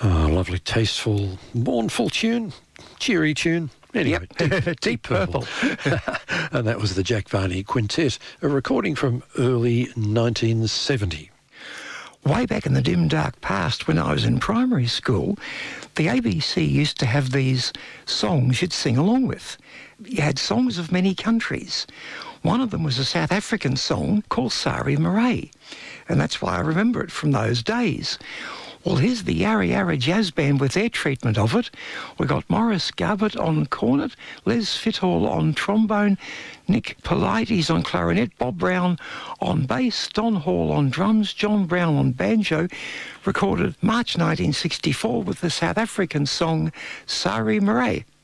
Oh, lovely, tasteful, mournful tune, cheery tune. Anyway, Deep Purple. And that was the Jack Varney Quintet, a recording from early 1970. Way back in the dim, dark past, when I was in primary school, the ABC used to have these songs you'd sing along with. You had songs of many countries. One of them was a South African song called Sari Marae, and that's why I remember it from those days. Well, here's the Yarra Yarra Jazz Band with their treatment of it. We got Morris Garbutt on cornet, Les Fithall on trombone, Nick Polites on clarinet, Bob Brown on bass, Don Hall on drums, John Brown on banjo, recorded March 1964 with the South African song Sari Marae.